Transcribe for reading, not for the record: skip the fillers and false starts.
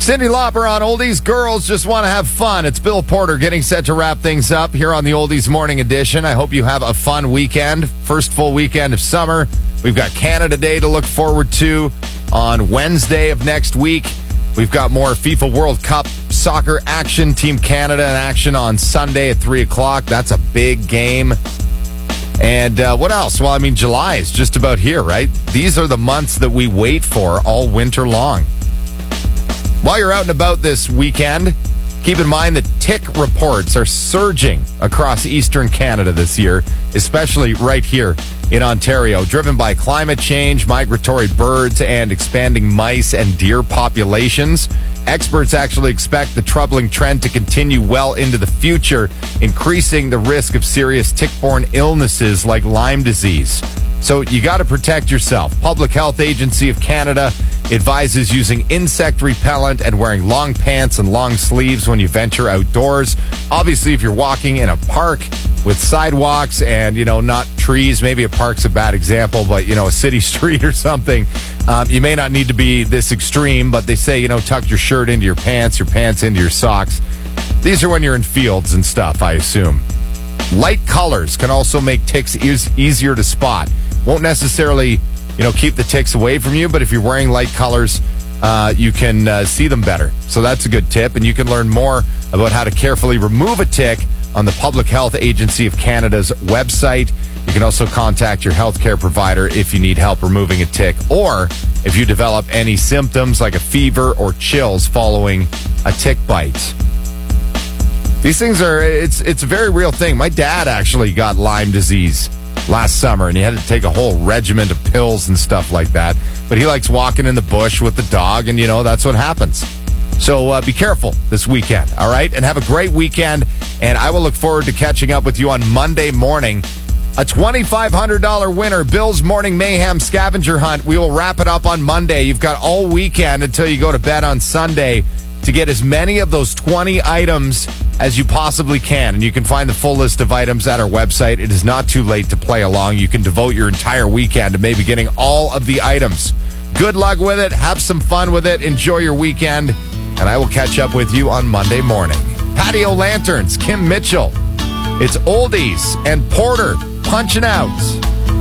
Cyndi Lauper on Oldies. Girls just want to have fun. It's Bill Porter getting set to wrap things up here on the Oldies Morning Edition. I hope you have a fun weekend. First full weekend of summer. We've got Canada Day to look forward to on Wednesday of next week. We've got more FIFA World Cup soccer action. Team Canada in action on Sunday at 3 o'clock. That's a big game. And what else? Well, I mean, July is just about here, right? These are the months that we wait for all winter long. While you're out and about this weekend, keep in mind that tick reports are surging across eastern Canada this year, especially right here in Ontario, driven by climate change, migratory birds, and expanding mice and deer populations. Experts actually expect the troubling trend to continue well into the future, increasing the risk of serious tick-borne illnesses like Lyme disease. So you got to protect yourself. Public Health Agency of Canada advises using insect repellent and wearing long pants and long sleeves when you venture outdoors. Obviously, if you're walking in a park with sidewalks and, not trees, maybe a park's a bad example, but, a city street or something, you may not need to be this extreme, but they say, tuck your shirt into your pants into your socks. These are when you're in fields and stuff, I assume. Light colors can also make ticks easier to spot. Won't necessarily, keep the ticks away from you, but if you're wearing light colors, you can see them better. So that's a good tip, and you can learn more about how to carefully remove a tick on the Public Health Agency of Canada's website. You can also contact your healthcare provider if you need help removing a tick, or if you develop any symptoms like a fever or chills following a tick bite. These things it's a very real thing. My dad actually got Lyme disease last summer, and he had to take a whole regiment of pills and stuff like that. But he likes walking in the bush with the dog, and, that's what happens. So be careful this weekend, all right? And have a great weekend, and I will look forward to catching up with you on Monday morning. A $2,500 winner, Bill's Morning Mayhem Scavenger Hunt. We will wrap it up on Monday. You've got all weekend until you go to bed on Sunday to get as many of those 20 items as you possibly can. And you can find the full list of items at our website. It is not too late to play along. You can devote your entire weekend to maybe getting all of the items. Good luck with it. Have some fun with it. Enjoy your weekend. And I will catch up with you on Monday morning. Patio Lanterns, Kim Mitchell. It's Oldies and Porter punching out.